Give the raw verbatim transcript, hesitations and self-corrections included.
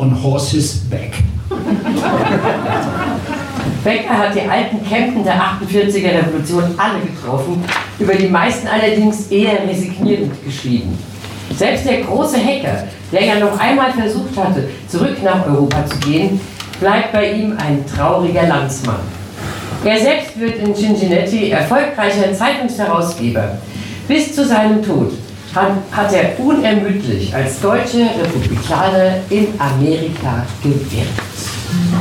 on horse's back. Becker hat die alten Kämpfen der achtundvierziger Revolution alle getroffen, über die meisten allerdings eher resignierend geschrieben. Selbst der große Hacker, der ja noch einmal versucht hatte, zurück nach Europa zu gehen, bleibt bei ihm ein trauriger Landsmann. Er selbst wird in Cincinnati erfolgreicher Zeitungsherausgeber. Bis zu seinem Tod hat, hat er unermüdlich als deutscher Republikaner in Amerika gewirkt.